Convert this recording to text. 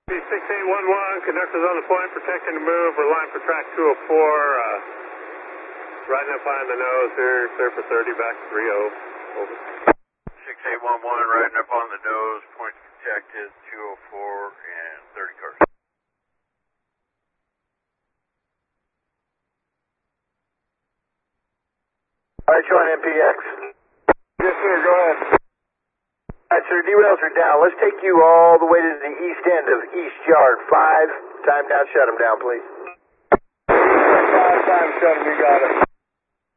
6811, conductors on the point, protecting the move. We're line for track 204. Riding up on the nose here, clear for 30, back to 30. Over. 6811, riding up on the nose, points protected, 204 and 30 cars. Alright, Sean, MPX. Yes, sir, go ahead. Alright, sir, derails are down. Let's take you all the way to the east end of East Yard 5. Time down, shut them down, please. 5 times, shut them, you got it.